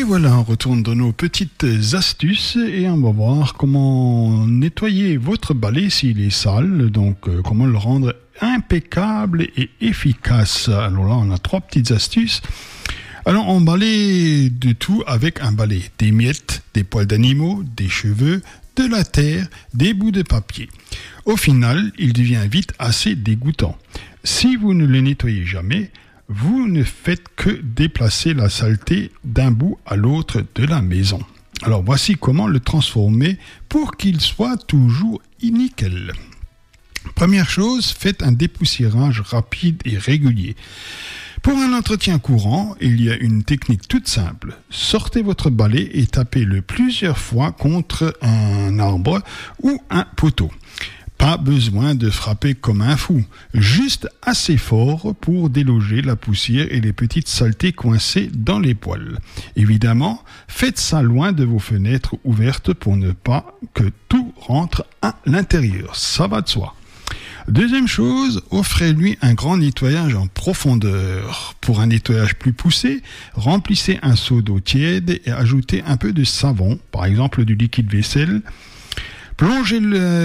voilà, on retourne dans nos petites astuces et on va voir comment nettoyer votre balai s'il est sale, donc comment le rendre impeccable et efficace. Alors là, on a 3 petites astuces. Alors, on balaye de tout avec un balai. Des miettes, des poils d'animaux, des cheveux, de la terre, des bouts de papier. Au final, il devient vite assez dégoûtant. Si vous ne le nettoyez jamais, vous ne faites que déplacer la saleté d'un bout à l'autre de la maison. Alors voici comment le transformer pour qu'il soit toujours nickel. Première chose, faites un dépoussiérage rapide et régulier. Pour un entretien courant, il y a une technique toute simple. Sortez votre balai et tapez-le plusieurs fois contre un arbre ou un poteau. Pas besoin de frapper comme un fou, juste assez fort pour déloger la poussière et les petites saletés coincées dans les poils. Évidemment, faites ça loin de vos fenêtres ouvertes pour ne pas que tout rentre à l'intérieur. Ça va de soi. Deuxième chose, offrez-lui un grand nettoyage en profondeur. Pour un nettoyage plus poussé, remplissez un seau d'eau tiède et ajoutez un peu de savon, par exemple du liquide vaisselle. Plongez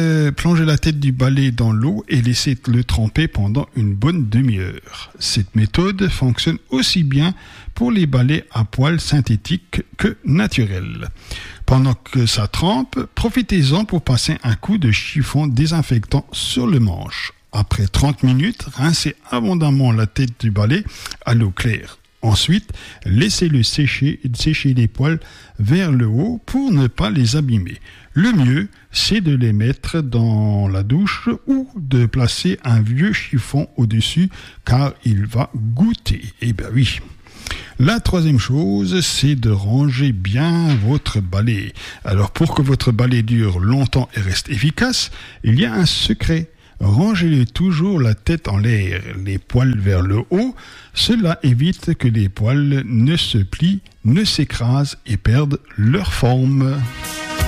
la tête du balai dans l'eau et laissez-le tremper pendant une bonne demi-heure. Cette méthode fonctionne aussi bien pour les balais à poils synthétiques que naturels. Pendant que ça trempe, profitez-en pour passer un coup de chiffon désinfectant sur le manche. Après 30 minutes, rincez abondamment la tête du balai à l'eau claire. Ensuite, laissez-le sécher les poils vers le haut pour ne pas les abîmer. Le mieux, c'est de les mettre dans la douche ou de placer un vieux chiffon au-dessus car il va goûter. Eh bien oui. La troisième chose, c'est de ranger bien votre balai. Alors pour que votre balai dure longtemps et reste efficace, il y a un secret. Rangez-le toujours la tête en l'air, les poils vers le haut. Cela évite que les poils ne se plient, ne s'écrasent et perdent leur forme.